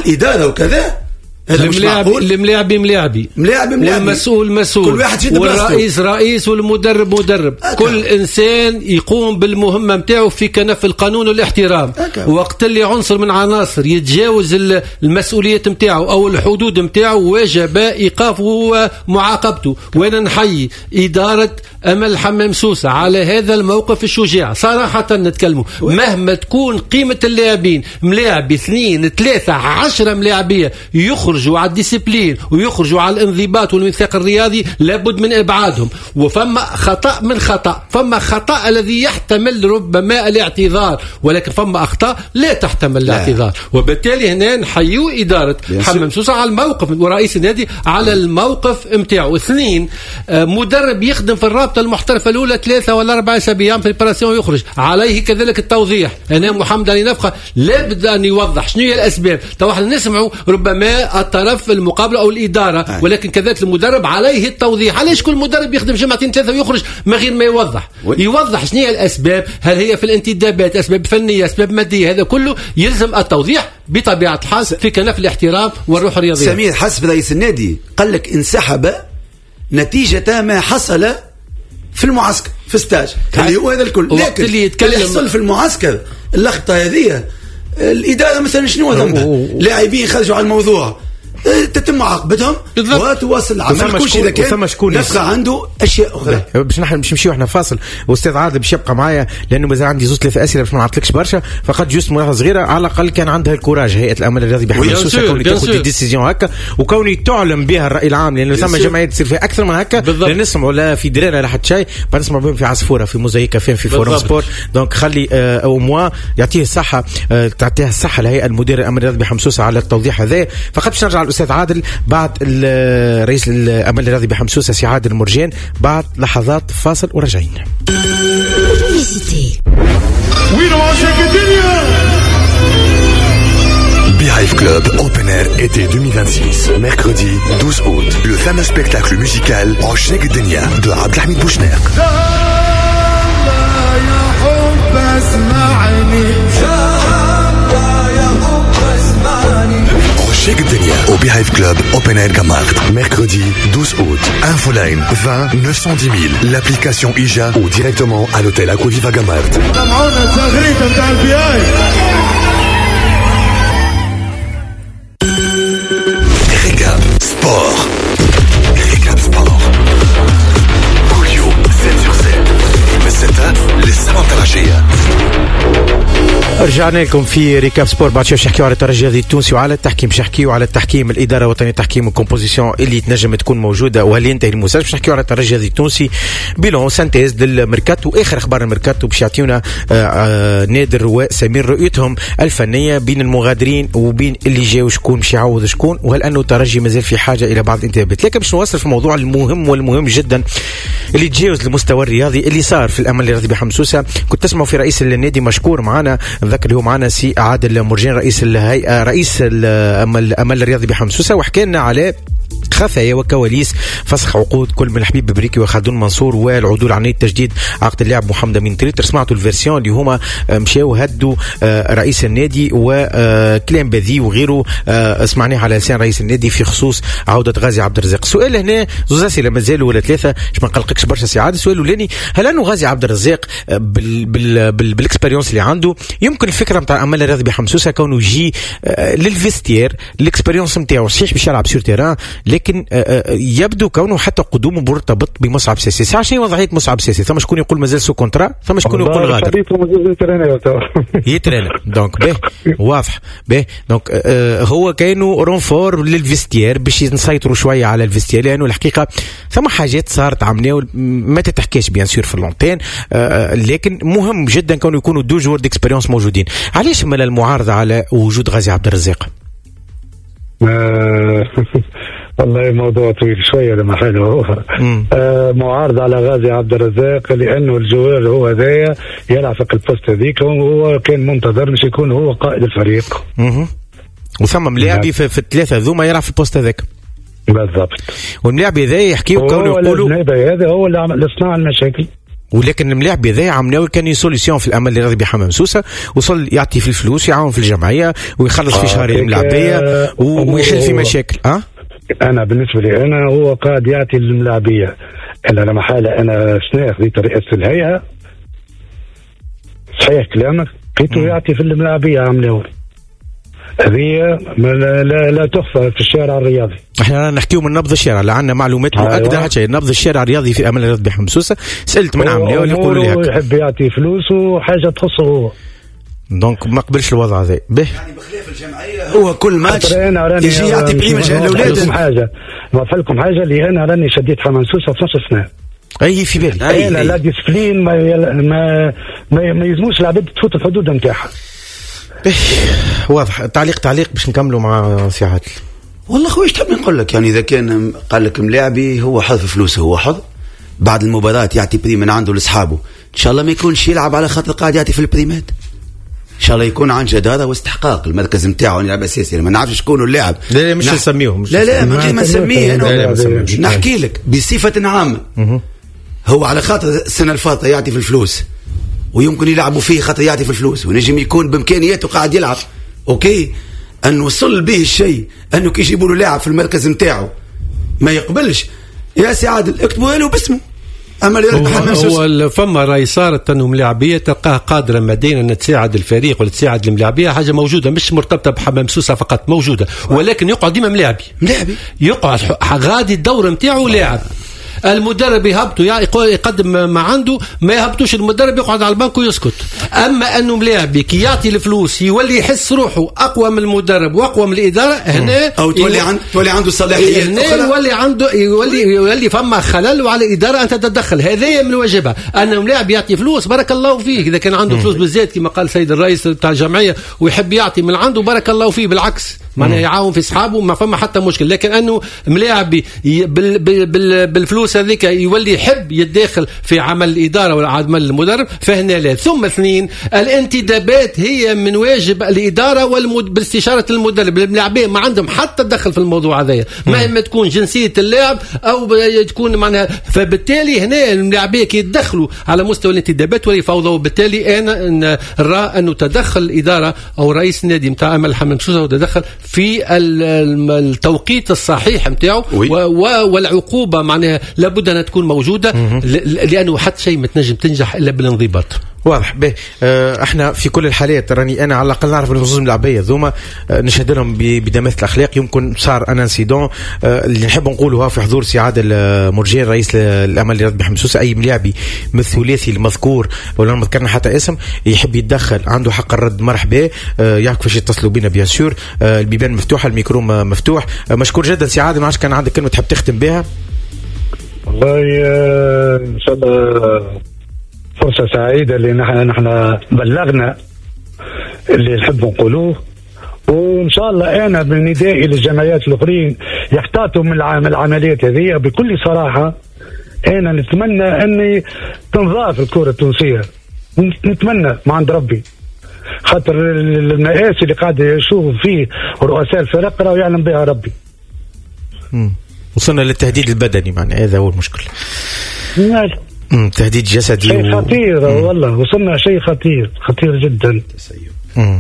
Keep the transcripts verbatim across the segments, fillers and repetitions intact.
الاداره وكذا. الملاعبي الملاعبي ملاعبي ملاعبي والمسؤول مسؤول، كل واحد والرئيس رئيس والمدرب مدرب. أكا. كل انسان يقوم بالمهمه نتاعو في كنف القانون والاحترام. أكا. وقت اللي عنصر من عناصر يتجاوز المسؤوليات نتاعو او الحدود نتاعو وجب ايقافه ومعاقبته. وانا نحيي اداره امل حمام سوسه على هذا الموقف الشجاع صراحه. نتكلموا مهما تكون قيمه اللاعبين، ملاعبي اثنين ثلاثه عشرة ملاعبيه يخرج يخرجوا على الديسيبلين ويخرجوا على الانضباط والميثاق الرياضي لابد من ابعادهم. وفما خطأ من خطأ، فما خطأ الذي يحتمل ربما الاعتذار، ولكن فما اخطاء لا تحتمل الاعتذار. وبالتالي هنا نحيو اداره حمام سوسه على الموقف ورئيس النادي على الموقف نتاعو. اثنين، مدرب يخدم في الرابطه المحترفه الاولى ثلاثه ولا اربع اسابيع في البراسيون يخرج، عليه كذلك التوضيح. هنا محمد علي نفخه لابد ان يوضح شنو هي الاسباب. تو احنا نسمعوا ربما الطرف المقابل او الاداره، آه. ولكن كذلك المدرب عليه التوضيح. علاش كل مدرب يخدم جمعتين ثلاثه ويخرج من غير ما يوضح؟ وي. يوضح شنو هي الاسباب، هل هي في الانتدابات، اسباب فنيه، اسباب ماديه، هذا كله يلزم التوضيح بطبيعه الحال في كنف الاحترام والروح الرياضيه. سمير حسب رئيس النادي قال لك انسحب نتيجه ما حصل في المعسكر في ستاج اللي هو هذا الكل. لكن اللي يتكلم يحصل في المعسكر اللخطه هذه الاداره مثلا شنو ذنبها؟ لاعبين خرجوا على الموضوع تتم معاقبتهم وتواصل العمل. كل شيء اذا كان نفخه عنده اشياء اخرى. باش نحن باش نمشيو احنا فاصل، واستاذ عادل باش يبقى معايا لانه مازال عندي زوج ثلاث اسئله باش ما نعطلكش برشا. فقد جوست ملاحظه صغيره، على الاقل كان عندها الكوراج هيئه الامل الرياضي بحمام سوسه كوني تاخذ دي ديسيزيون هكا وكوني تعلم بها الراي العام، لانه ثم جمعيات تصير فيها اكثر من هكا لا نسمعوا لا في درانا لا حتى شيء، بنسمع بهم في عصفوره في موزايكا فين في فورم سبورت. دونك خلي آه او موا يعطيه الصحه آه تعطيها الصحه الهيئه المدير الامل الرياضي بحمام سوسه على التوضيح هذا. فقد باش نرجع للاستاذ عادل بعد رئيس الامل الرياضي بحمام سوسه سي عادل مرجان بعد لحظات فاصل وراجعين. Beehive Club Open Air été deux mille vingt-six, mercredi douze août, le fameux spectacle musical عشاق الدنيا de عبد الحميد بوشناق. عشاق الدنيا au Beehive Club Open Air Gamart, mercredi douze août. Infoline vingt neuf cent dix mille, l'application I J A ou directement à l'hôtel Aquaviva Gamart. Récap Sport. Récap Sport. Coolio sept sur sept. مساتها للسبعة العشية. رجعنا لكم في ريكاب سبور بعد شوي. نحكيو على الترجي الرياضي التونسي وعلى التحكيم، باش نحكيو على التحكيم، الاداره الوطنيه للتحكيم والكومبوزيسيون اللي تنجم تكون موجوده وهل ينتهي الموسم. باش نحكيو على الترجي الرياضي التونسي بيلون سانتيز للميركاتو، اخر اخبار الميركاتو باش يعطيونا نادر وسمير رؤيتهم الفنيه بين المغادرين وبين اللي جاوا، شكون باش يعوض شكون، وهل انه الترجي مازال في حاجه الى بعض الانتدابات. لكن باش نوصل في الموضوع المهم والمهم جدا اللي تجاوز المستوى الرياضي اللي صار في الامل الرياضي بحمام سوسه. كنت تسمعوا في رئيس النادي مشكور معنا ذاك اللي هو معنا سي عادل مرجان رئيس الهيئه رئيس الامل الرياضي بحمام سوسه، وحكى لنا على خفايا وكواليس فسخ عقود كل من الحبيب بريكي وخالدون منصور والعدول عن تجديد عقد اللاعب محمد امين تريتر. سمعتوا الفيرسيون اللي هما مشاو هدوا رئيس النادي وكلام بذي وغيره سمعناه على لسان رئيس النادي في خصوص عوده غازي عبد الرزاق. سؤال هنا زوز اسئله مازالوا ولا ثلاثه باش ما نقلقكش برشا سي عادل. السؤال الاولاني، هل انه غازي عبد الرزاق بال بال بال بالاكسبيريونس اللي عنده يمكن الفكره نتاع امل الرياضي بحمام سوسه كونه يجي للفيستير الاكسبيريونس نتاعو صحيح باش يلعب سور تيران، لكن يبدو كونه حتى قدومه مرتبط بمصعب سيسي. ساعه شيء وضعيه مصعب سيسي، ثم شكون يقول مازال سو كونترا، ثم شكون يقول غادر يترينا. دونك به واضح به دونك آه هو كانوا رونفور للفيستير باش نسيطروا شويه على الفيستير، لانه الحقيقه ثم حاجات صارت عمليه ما تتحكيش بيان سور في اللونتين، آه لكن مهم جدا كانوا يكونوا دو جور ديكسبيريونس موجودين. علاش مال المعارضه على وجود غازي عبد الرزاق؟ والله موضوع طويل شوية لما حلو. آه معارض على غازي عبد الرزاق لأنه الجوار هو ذايا يلعب في البوست هذيك وهو كان منتظر مش يكون هو قائد الفريق. اها وثم ملاعبي في, في الثلاثة ذوما يلعب في البوست هذاك بالضبط، والملاعب هذا يحكيوا كونه يقولوا هذا هو اللي صنع المشاكل. ولكن الملاعب هذا عملوا كان سوليسيون في الامل اللي راضي بحمام سوسه، وصل يعطي في الفلوس ويعاون في الجمعيه ويخلص في شهر الملاعبيه ويحل في مشاكل. اه انا بالنسبه لي انا هو قاعد يعطي الملاعبيه، انا لما حاله انا شناخ ذي رئاسه الهيئه صحيح كلامك لقيته يعطي في الملاعبيه عملوا هذه لا, لا, لا تخفى في الشارع الرياضي. احنا نحكيو من نبض الشارع، لا عندنا معلومات مؤكده على شيء. نبض الشارع الرياضي في امل الرياض بحمسوسه سالت من عمليه واللي يقولوا لي هكا يحب يعطي فلوس وحاجه تخصه هو، دونك ما قبلش الوضع هذا به. يعني بخلاف الجمعيه هو كل ماتش يجي يعطي قيمه للاولاد. حاجه نوفر لكم حاجه اللي انا راني شديت حمسوسه في نص سنه. اي في بالي انا لا ديسبلين ما ما ما, ما يلزموش العباد تفوت الحدود نتاعها. واضح. تعليق تعليق باش نكملوا مع سي عادل. والله خويا ايش تحب نقول لك؟ يعني اذا كان قال لك ملاعبي هو حظ فلوسه، هو حظ بعد المباراه يعطي بريم من عنده لاصحابه، ان شاء الله ما يكونش يلعب على خاطر قاعد يعطي في البريمات، ان شاء الله يكون عن جدارة واستحقاق المركز نتاعو يلعب اساسي. ما نعرفش شكون اللاعب. لا لا مش نسميهم. لا لا ما نسميه انا. نحكي لك بصفه عامه. هو على خاطر السنه الفاضله يعطي في الفلوس ويمكن يلعبوا فيه خاطر يعطي في الفلوس، ونجم يكون بامكانياته قاعد يلعب اوكي، ان وصل به الشيء انه كي يجيبوا له لاعب في المركز نتاعو ما يقبلش، يا سي عادل اكتبوا له باسمه. اما هو فما راي صارت انه ملاعبيه تلقاه قادره ماديا ان تساعد الفريق ولا تساعد الملاعبيه، حاجه موجوده مش مرتبطه بحمام سوسه فقط، موجوده، ولكن يقعد ديما ملاعبي ملاعبي يقعد غادي الدور نتاعو لاعب. المدرب يهبطوا يقدم ما عنده، ما يهبطوش المدرب يقعد على البنك ويسكت. اما انه ملاعبي كي يعطي الفلوس يولي يحس روحه اقوى من المدرب واقوى من الاداره، هنا او تولي عند تولي عنده صلاحيات، هنا يولي عنده يولي يولي فما خلل وعلى الاداره ان تتدخل. هذا من واجبها ان ملاعب يعطي فلوس بارك الله فيه، اذا كان عنده فلوس بالذات كما قال سيد الرئيس تاع الجمعيه ويحب يعطي من عنده بارك الله فيه، بالعكس معناها يعاون في اصحابه ما فما حتى مشكل. لكن انه ملاعبي بال بال بالفلوس هذيك يولي يحب يتداخل في عمل الإدارة ولا عمل المدرب، فهنا لا. ثم اثنين، الانتدابات هي من واجب الإدارة والمد... باستشارة المدرب. الملاعبين ما عندهم حتى تدخل في الموضوع هذا، مهما تكون جنسية اللاعب أو تكون معناها، فبالتالي هنا الملاعبين كي يتدخلوا على مستوى الانتدابات ويفوضوا. وبالتالي أنا نرى أنه تدخل الإدارة أو رئيس النادي متاع أمل حمام سوسة وتدخل في التوقيت الصحيح متاعه والعقوبة معناها لابد أنها تكون موجودة، لأنه حتى شيء ما تنجم تنجح إلا بالانضباط. واضح به. اه احنا في كل الحالات راني انا على الاقل نعرف النصوص الملاعبيه ذوما اه نشهد لهم بدماثه الاخلاق. يمكن صار ان انسيدون اه اللي نحب نقولها في حضور سي عادل مرجان رئيس الامل اللي رد بحمسوسه، اي ملاعبي من الثلاثي المذكور ولا ما ذكرنا حتى اسم يحب يتدخل عنده حق الرد مرحبا. اه يعرف كيفاش يتصلوا بنا بيان سور. اه البيبان مفتوحه، الميكرو مفتوح. اه مشكور جدا سي عادل. ما عادش كان عندك كلمه تحب تختم بها؟ والله ان شاء الله فرصة سعيدة اللي نحن نحن بلغنا اللي نحب نقولوه، وإن شاء الله أنا بندائي للجمعيات الأخرين يحتاطوا من العمليات هذه بكل صراحة. أنا نتمنى أني تنضاف الكرة التونسية، نتمنى ما عند ربي، خاطر المآسي اللي قاعد يشوف فيه رؤساء الفرق راه يعلم بها ربي. مم. وصلنا للتهديد البدني، معنى هذا هو المشكلة. نعم. امم تهديد جسدي شيء و... خطير والله، وصلنا شيء خطير خطير جدا. امم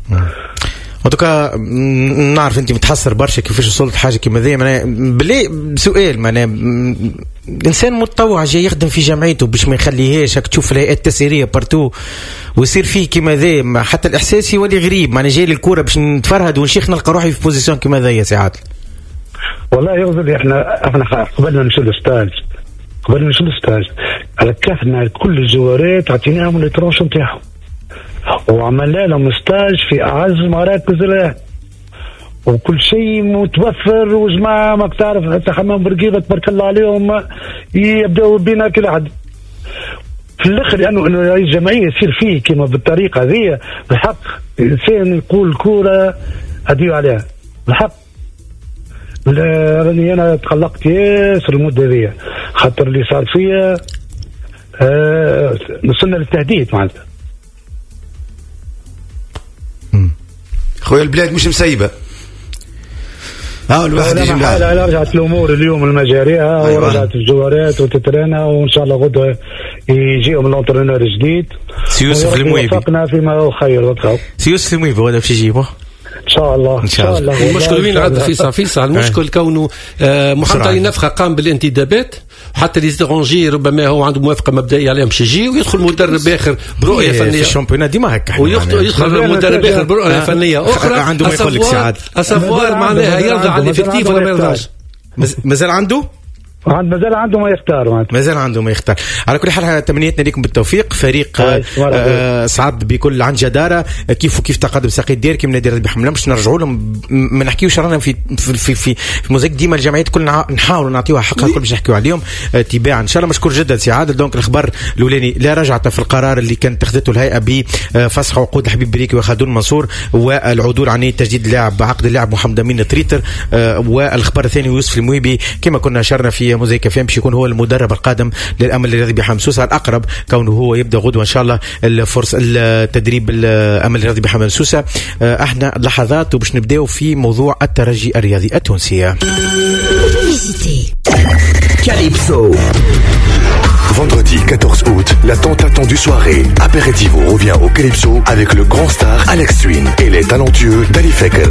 ودوكا نعرف انت متحسر برشا كيفاش وصلت حاجه كيما ذي. معناها بلي سؤال، معناها انسان متطوع جاي يخدم في جمعيته باش ما يخليهاش هاك تشوف الهيئات التسييريه بارتو ويصير فيه كيما ذا، حتى الاحساس يولي غريب. معناها جاي للكوره باش نتفرهد ونشيخ نلقى روحي في بوزيسيون كيما ذا يا سي عادل. والله يغزل احنا احنا قبل ما نمشي للستاج قبل ما نمشي للستاج ركفنا كل الجوارات عطيناهم الترونش نتاعهم وعملنا لهم ستاج في اعز مراكز الان وكل شيء متوفر. وجماعه ما تعرف حتى حمام برقيبه تبارك الله عليهم يبداوا بينا كل حد في الاخر، لانه انه الجمعيه يصير فيه كما بالطريقه هذه بالحق. الانسان يقول كوره اديو عليها بالحق. راني انا تقلقت ياسر المده هذه خاطر اللي صار فيا آه وصلنا للتهديد معناتها. خويا البلاد مش مسيبه. اه الواحد يجي على رجعت الامور اليوم المجاريها. أيوة. ورجعت الجوارات وتترانا، وان شاء الله غدوه يجيهم الانترينور جديد سي يوسف المويبي. وفقنا فيما هو خير وتخاف. سي يوسف المويبي هذا باش يجيبه ان شاء الله. ان شاء الله. المشكل وين عاد فيصل فيصل المشكل كونه آه محمد علي نفخه قام بالانتدابات، حتى لي زيرونجي ربما هو عنده موافقه مبدئيه عليها باش يجي، ويدخل مدرب اخر برؤيه فنيه في الشامبيونات ديما هكا، ويدخل مدرب اخر برؤيه فنيه اخرى عنده ما يقول لك سعاد اسافوار معناها يرضى على الافكتيف ولا ما يرضاش. مازال عنده عند مازال عنده ما يختار مازال عنده ما يختار. على كل حال تمنياتنا لكم بالتوفيق. فريق آه صعد بكل عن جدارة كيف وكيف تقدم ساقي الدير كيف نادي الربيع حمله باش نرجعوا لهم. ما نحكيوش رانا في في في في, في موزيك ديما الجمعيات كلنا نحاولوا نعطيوها حقها كل باش نحكيو عليهم آه تباعا ان شاء الله. مشكور جدا سي عادل. دونك الخبر الاولاني لا رجعت في القرار اللي كانت اتخذته الهيئه بفسخ عقود الحبيب بريكي وخادون منصور والعدول عن تجديد اللاعب بعقد اللاعب محمد امين تريتر. آه والخبر الثاني يوسف المويبي كما كنا اشرنا في موزيك فين باش يكون هو المدرب القادم للامل الرياضي بحمصوسه الاقرب، كونه هو يبدا غدوه ان شاء الله الفرصه التدريب الامل الرياضي بحمصوسه. احنا لحظات وباش نبداو في موضوع الترجي الرياضي التونسي. Calypso. Vendredi quatorze août, la tant attendue soirée Aperitivo revient au Calypso avec le grand star Alex Twin et les talentueux Dali Fekel.